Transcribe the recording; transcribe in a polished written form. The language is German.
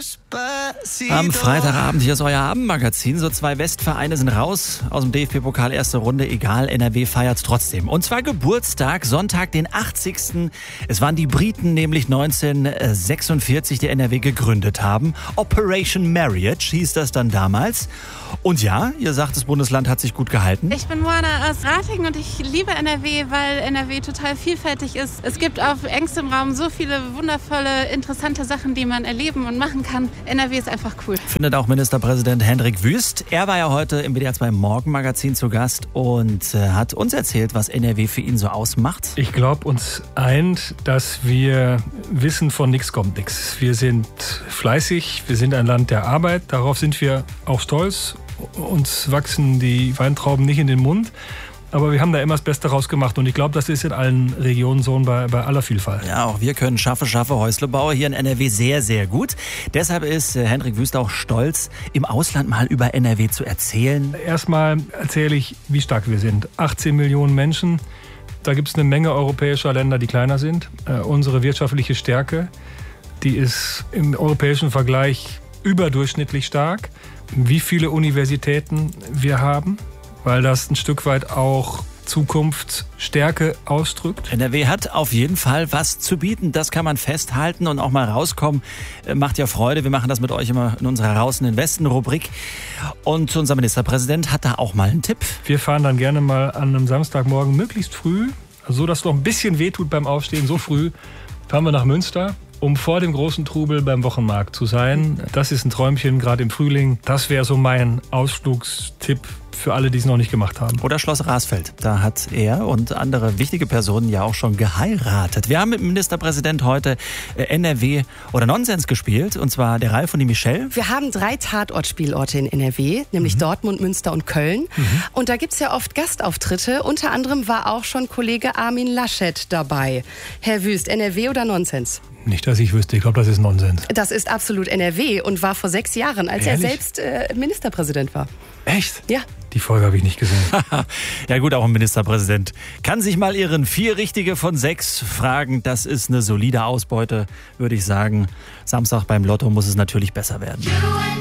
Am Freitagabend, hier ist euer Abendmagazin. So 2 Westvereine sind raus aus dem DFB-Pokal, erste Runde. Egal, NRW feiert trotzdem. Und zwar Geburtstag, Sonntag, den 80. Es waren die Briten, nämlich 1946, die NRW gegründet haben. Operation Marriage hieß das dann damals. Und ja, ihr sagt, das Bundesland hat sich gut gehalten. Ich bin Moana aus Ratingen und ich liebe NRW, weil NRW total vielfältig ist. Es gibt auf engstem Raum so viele wundervolle, interessante Sachen, die man erleben und machen kann. NRW ist einfach cool. Findet auch Ministerpräsident Hendrik Wüst. Er war ja heute im WDR 2 Morgenmagazin zu Gast und hat uns erzählt, was NRW für ihn so ausmacht. Ich glaube, uns eint, dass wir wissen, von nichts kommt nichts. Wir sind fleißig, wir sind ein Land der Arbeit. Darauf sind wir auch stolz. Uns wachsen die Weintrauben nicht in den Mund. Aber wir haben da immer das Beste rausgemacht und ich glaube, das ist in allen Regionen so bei aller Vielfalt. Ja, auch wir können schaffe Häuslebauer hier in NRW sehr, sehr gut. Deshalb ist Hendrik Wüst auch stolz, im Ausland mal über NRW zu erzählen. Erstmal erzähle ich, wie stark wir sind. 18 Millionen Menschen, da gibt es eine Menge europäischer Länder, die kleiner sind. Unsere wirtschaftliche Stärke, die ist im europäischen Vergleich überdurchschnittlich stark. Wie viele Universitäten wir haben, weil das ein Stück weit auch Zukunftsstärke ausdrückt. NRW hat auf jeden Fall was zu bieten, das kann man festhalten und auch mal rauskommen. Macht ja Freude, wir machen das mit euch immer in unserer Raus in den Westen-Rubrik. Und unser Ministerpräsident hat da auch mal einen Tipp. Wir fahren dann gerne mal an einem Samstagmorgen möglichst früh, so dass es noch ein bisschen wehtut beim Aufstehen, so früh, fahren wir nach Münster, um vor dem großen Trubel beim Wochenmarkt zu sein. Das ist ein Träumchen, gerade im Frühling. Das wäre so mein Ausflugstipp für alle, die es noch nicht gemacht haben. Oder Schloss Rasfeld. Da hat er und andere wichtige Personen ja auch schon geheiratet. Wir haben mit dem Ministerpräsident heute NRW oder Nonsens gespielt. Und zwar der Ralf und die Michelle. Wir haben 3 Tatortspielorte in NRW, nämlich Dortmund, Münster und Köln. Und da gibt es ja oft Gastauftritte. Unter anderem war auch schon Kollege Armin Laschet dabei. Herr Wüst, NRW oder Nonsens? Nicht, dass ich wüsste. Ich glaube, das ist Nonsens. Das ist absolut NRW und war vor 6 Jahren, als Ehrlich? er selbst Ministerpräsident war. Echt? Ja. Die Folge habe ich nicht gesehen. Ja gut, auch ein Ministerpräsident kann sich mal irren. 4 richtige von 6 Fragen, das ist eine solide Ausbeute, würde ich sagen. Samstag beim Lotto muss es natürlich besser werden.